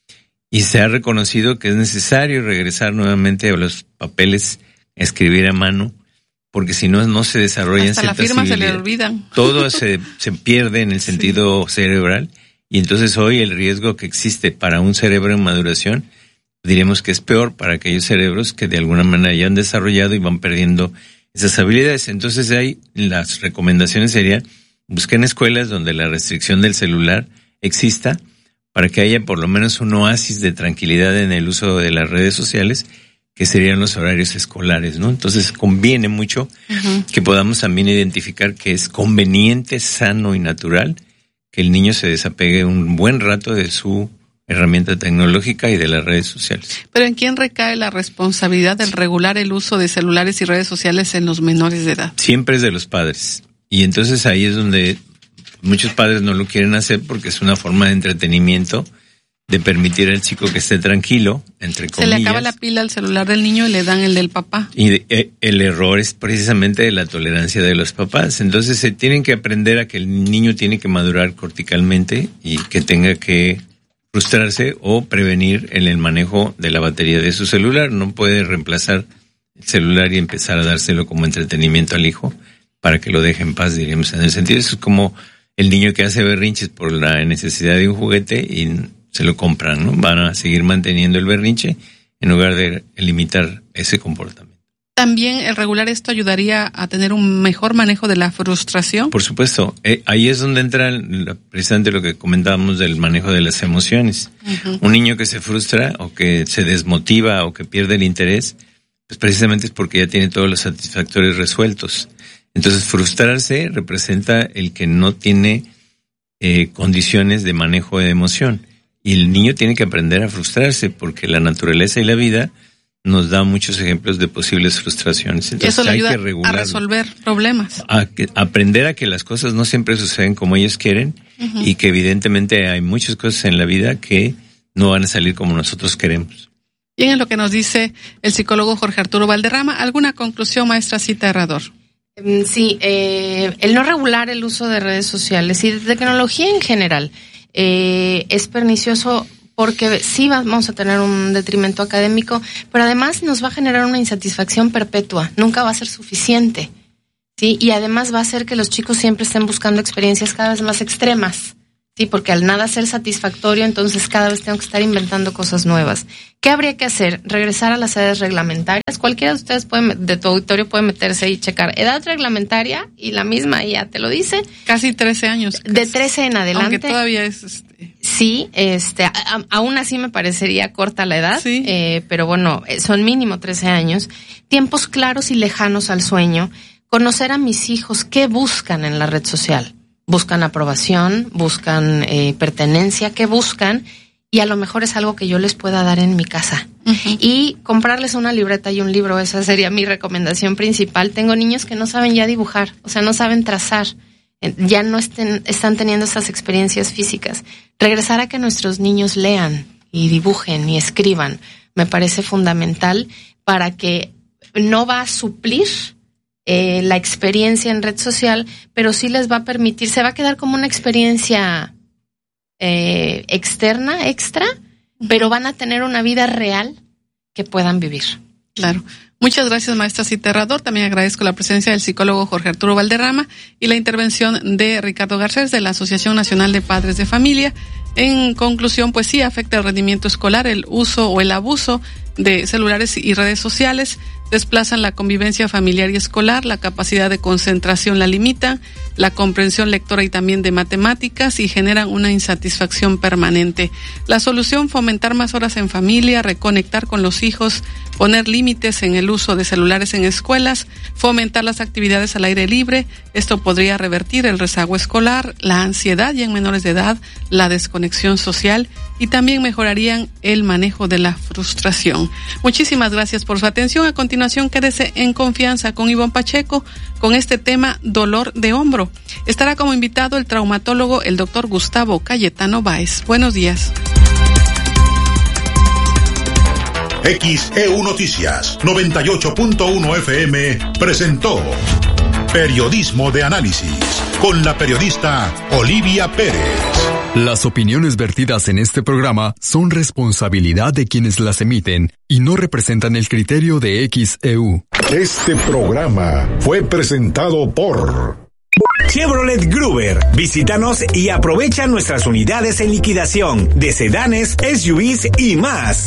Y se ha reconocido que es necesario regresar nuevamente a los papeles, a escribir a mano, porque si no, no se desarrollan Hasta ciertas la firma habilidades. se le olvidan. Todo se, se pierde en el sentido sí. cerebral, y entonces hoy el riesgo que existe para un cerebro en maduración, diríamos que es peor para aquellos cerebros que de alguna manera ya han desarrollado y van perdiendo esas habilidades. Entonces ahí las recomendaciones serían, busquen escuelas donde la restricción del celular exista, para que haya por lo menos un oasis de tranquilidad en el uso de las redes sociales, que serían los horarios escolares, ¿no? Entonces conviene mucho uh-huh. que podamos también identificar que es conveniente, sano y natural que el niño se desapegue un buen rato de su herramienta tecnológica y de las redes sociales. Pero ¿en quién recae la responsabilidad del regular el uso de celulares y redes sociales en los menores de edad? Siempre es de los padres. Y entonces ahí es donde muchos padres no lo quieren hacer porque es una forma de entretenimiento, de permitir al chico que esté tranquilo, entre comillas. Se le acaba la pila al celular del niño y le dan el del papá. Y de, eh, el error es precisamente de la tolerancia de los papás. Entonces se tienen que aprender a que el niño tiene que madurar corticalmente y que tenga que frustrarse o prevenir en el manejo de la batería de su celular. No puede reemplazar el celular y empezar a dárselo como entretenimiento al hijo para que lo deje en paz, diríamos. En el sentido, eso es como el niño que hace berrinches por la necesidad de un juguete y se lo compran, ¿no? Van a seguir manteniendo el berrinche en lugar de limitar ese comportamiento. ¿También el regular esto ayudaría a tener un mejor manejo de la frustración? Por supuesto. Eh, ahí es donde entra la, precisamente lo que comentábamos del manejo de las emociones. Uh-huh. Un niño que se frustra o que se desmotiva o que pierde el interés, pues precisamente es porque ya tiene todos los satisfactores resueltos. Entonces, frustrarse representa el que no tiene eh, condiciones de manejo de emoción. Y el niño tiene que aprender a frustrarse porque la naturaleza y la vida nos da muchos ejemplos de posibles frustraciones. Entonces, eso le hay ayuda que regularlo, a resolver problemas. A que, aprender a que las cosas no siempre suceden como ellos quieren uh-huh. y que evidentemente hay muchas cosas en la vida que no van a salir como nosotros queremos. Bien, en lo que nos dice el psicólogo Jorge Arturo Valderrama, ¿alguna conclusión, maestra Cita Herrador? Sí, eh, el no regular el uso de redes sociales y de tecnología en general eh, es pernicioso porque sí vamos a tener un detrimento académico, pero además nos va a generar una insatisfacción perpetua, nunca va a ser suficiente, ¿sí? Y además va a hacer que los chicos siempre estén buscando experiencias cada vez más extremas, ¿sí? Porque al nada ser satisfactorio, entonces cada vez tengo que estar inventando cosas nuevas. ¿Qué habría que hacer? Regresar a las edades reglamentarias. Cualquiera de ustedes puede, de tu auditorio puede meterse y checar edad reglamentaria y la misma ya te lo dice. Casi trece años. Casi. De trece en adelante. Aunque todavía es... Este... Sí, este, a, a, aún así me parecería corta la edad, sí. eh, pero bueno, son mínimo trece años. Tiempos claros y lejanos al sueño. Conocer a mis hijos, ¿qué buscan en la red social? Buscan aprobación, buscan eh, pertenencia, ¿qué buscan? Y a lo mejor es algo que yo les pueda dar en mi casa. Uh-huh. Y comprarles una libreta y un libro, esa sería mi recomendación principal. Tengo niños que no saben ya dibujar, o sea, no saben trazar, ya no estén, están teniendo esas experiencias físicas. Regresar a que nuestros niños lean y dibujen y escriban, me parece fundamental para que no va a suplir eh, la experiencia en red social, pero sí les va a permitir, se va a quedar como una experiencia Eh, externa, extra, pero van a tener una vida real que puedan vivir. Claro. Muchas gracias, maestra Citerrador. También agradezco la presencia del psicólogo Jorge Arturo Valderrama y la intervención de Ricardo Garcés de la Asociación Nacional de Padres de Familia. En conclusión, pues sí afecta el rendimiento escolar, el uso o el abuso de celulares y redes sociales, desplazan la convivencia familiar y escolar, la capacidad de concentración la limitan, la comprensión lectora y también de matemáticas y generan una insatisfacción permanente. La solución, fomentar más horas en familia, reconectar con los hijos, poner límites en el uso de celulares en escuelas, fomentar las actividades al aire libre. Esto podría revertir el rezago escolar, la ansiedad ya en menores de edad, la desconexión social y también mejorarían el manejo de la frustración. Muchísimas gracias por su atención. A continuación, quédese en confianza con Ivonne Pacheco con este tema dolor de hombro. Estará como invitado el traumatólogo, el doctor Gustavo Cayetano Báez. Buenos días. X E U Noticias noventa y ocho punto uno F M presentó Periodismo de Análisis con la periodista Olivia Pérez. Las opiniones vertidas en este programa son responsabilidad de quienes las emiten y no representan el criterio de X E U. Este programa fue presentado por Chevrolet Gruber. Visítanos y aprovecha nuestras unidades en liquidación de sedanes, S U Vs y más.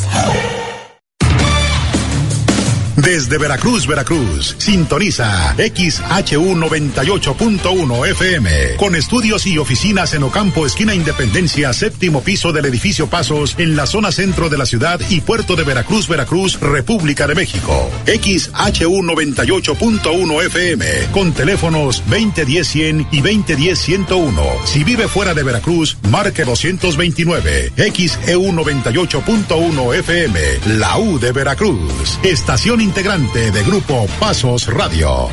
Desde Veracruz, Veracruz, sintoniza X H U noventa y ocho punto uno F M, con estudios y oficinas en Ocampo, esquina Independencia, séptimo piso del edificio Pasos, en la zona centro de la ciudad y puerto de Veracruz, Veracruz, República de México. X H U noventa y ocho punto uno F M, con teléfonos veinte diez cien y veinte diez ciento uno. Si vive fuera de Veracruz, marque doscientos veintinueve. X E U noventa y ocho punto uno F M, la U de Veracruz. Estación integrante de Grupo Pasos Radio.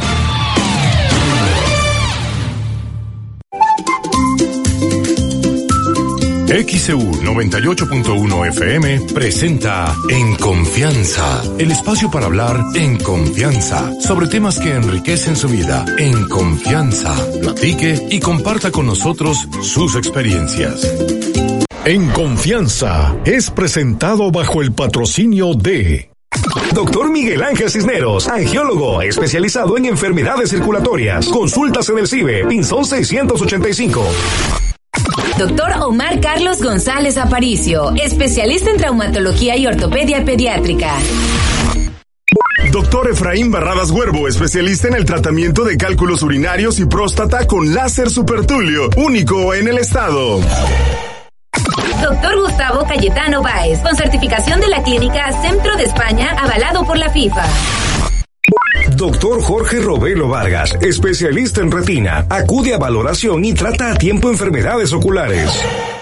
X E U noventa y ocho punto uno F M presenta En Confianza, el espacio para hablar en confianza sobre temas que enriquecen su vida. En confianza, platique y comparta con nosotros sus experiencias. En Confianza es presentado bajo el patrocinio de Doctor Miguel Ángel Cisneros, angiólogo especializado en enfermedades circulatorias. Consultas en el C I B E, Pinzón seiscientos ochenta y cinco. Doctor Omar Carlos González Aparicio, especialista en traumatología y ortopedia pediátrica. Doctor Efraín Barradas Huervo, especialista en el tratamiento de cálculos urinarios y próstata con láser supertulio, único en el estado. Doctor Gustavo Cayetano Báez, con certificación de la clínica Centro de España, avalado por la FIFA. Doctor Jorge Robelo Vargas, especialista en retina, acude a valoración y trata a tiempo enfermedades oculares.